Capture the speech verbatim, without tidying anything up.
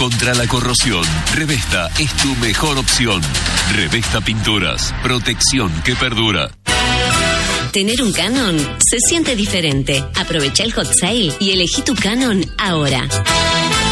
contra la corrosión, Revesta es tu mejor opción. Revesta Pinturas, protección que perdura. Tener un Canon se siente diferente. Aprovecha el hot sale y elegí tu Canon ahora.